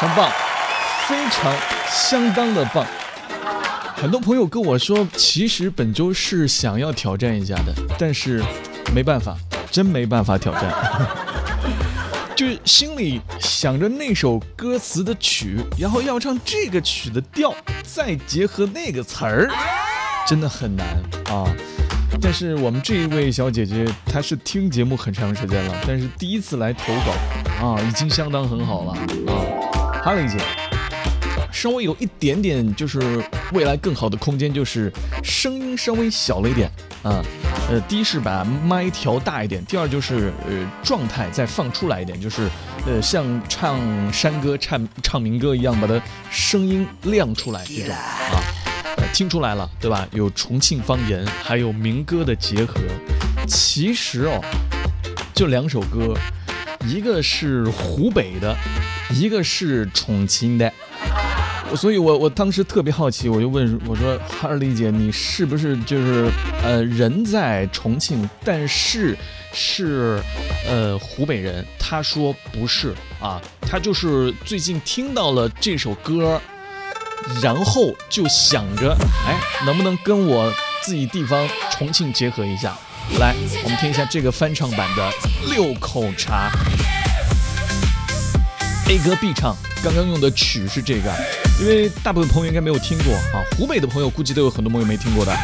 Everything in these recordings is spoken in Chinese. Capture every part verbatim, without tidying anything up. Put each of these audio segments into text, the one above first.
很棒，非常相当的棒。很多朋友跟我说，其实本周是想要挑战一下的，但是没办法，真没办法挑战。就是心里想着那首歌词的曲，然后要唱这个曲的调，再结合那个词儿，真的很难啊。但是我们这一位小姐姐，她是听节目很长时间了，但是第一次来投稿啊，已经相当很好了啊。哈雷姐稍微有一点点就是未来更好的空间，就是声音稍微小了一点啊。呃，第一是把麦调大一点，第二就是呃状态再放出来一点，就是呃像唱山歌、唱唱民歌一样，把它声音亮出来这种啊。呃，听出来了对吧？有重庆方言，还有民歌的结合。其实哦，就两首歌，一个是湖北的，一个是重庆的。所以我我当时特别好奇，我就问我说：“哈尔丽姐，你是不是就是呃人在重庆，但是是呃湖北人？”她说不是啊，她就是最近听到了这首歌，然后就想着，哎，能不能跟我自己地方重庆结合一下？来，我们听一下这个翻唱版的六口茶。A 歌必唱，刚刚用的曲是这个，因为大部分朋友应该没有听过啊，湖北的朋友估计都有很多朋友没听过的，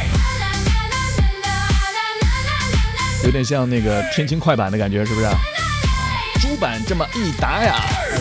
有点像那个天津快板的感觉，是不是？啊，猪板这么一打呀。